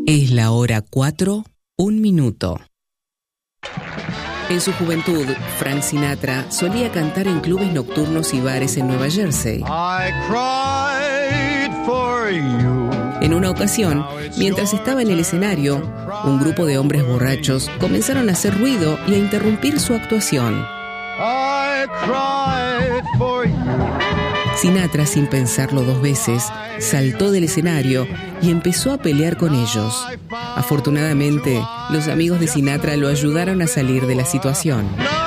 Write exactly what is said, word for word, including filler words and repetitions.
Es la hora cuatro, un minuto. En su juventud, Frank Sinatra solía cantar en clubes nocturnos y bares en Nueva Jersey. I cried for you. En una ocasión, mientras estaba en el escenario, un grupo de hombres borrachos comenzaron a hacer ruido y a interrumpir su actuación. I cried for you. Sinatra, sin pensarlo dos veces, saltó del escenario y empezó a pelear con ellos. Afortunadamente, los amigos de Sinatra lo ayudaron a salir de la situación.